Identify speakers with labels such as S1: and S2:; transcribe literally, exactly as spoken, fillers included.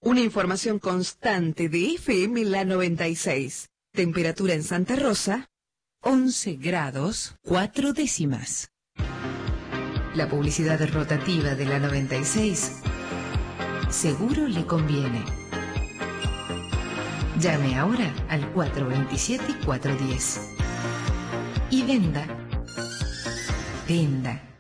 S1: Una información constante de F M La noventa y seis. Temperatura en Santa Rosa, once grados, cuatro décimas. La publicidad rotativa de La noventa y seis seguro le conviene. Llame ahora al cuatro veintisiete, cuatro diez. Y venda. Venda.